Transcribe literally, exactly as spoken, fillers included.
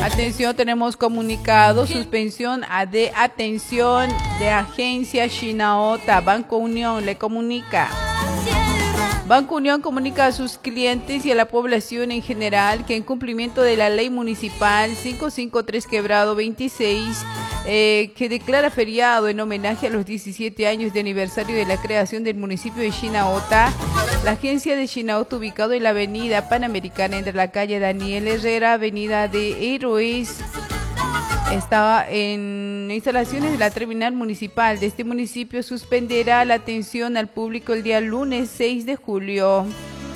Atención, tenemos comunicado, suspensión a de atención de agencia Shinaota. Banco Unión le comunica. Banco Unión comunica a sus clientes y a la población en general que en cumplimiento de la ley municipal quinientos cincuenta y tres quebrado veintiséis, eh, que declara feriado en homenaje a los diecisiete años de aniversario de la creación del municipio de Shinaota, la agencia de Shinaota, ubicado en la avenida Panamericana entre la calle Daniel Herrera, avenida de Héroes, estaba en instalaciones de la terminal municipal de este municipio, suspenderá la atención al público el día lunes seis de julio.